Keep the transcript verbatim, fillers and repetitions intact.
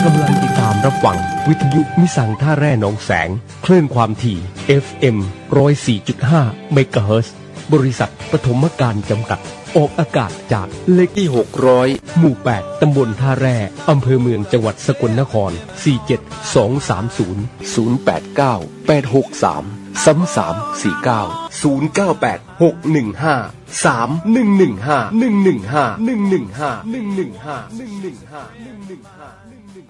กำลังติดตามรับฟังวิทยุมิสังท่าแร่หนองแสงคลื่นความถี่ เอฟ เอ็ม หนึ่งศูนย์สี่จุดห้า เมกะเฮิรตซ์บริษัทปฐมการจำกัดออกอากาศจากเลขที่หกร้อยหมู่แปดตำบลท่าแร่อำเภอเมืองจังหวัดสกลนครสี่ เจ็ด สอง สาม ศูนย์ ศูนย์ แปด เก้า แปด หก สาม สาม สาม สี่ เก้า ศูนย์ เก้า แปด หก หนึ่ง ห้า สาม หนึ่ง หนึ่ง ห้า หนึ่ง หนึ่ง ห้า หนึ่ง หนึ่ง ห้า หนึ่ง หนึ่ง ห้า หนึ่ง หนึ่ง ห้า หนึ่ง หนึ่ง ห้า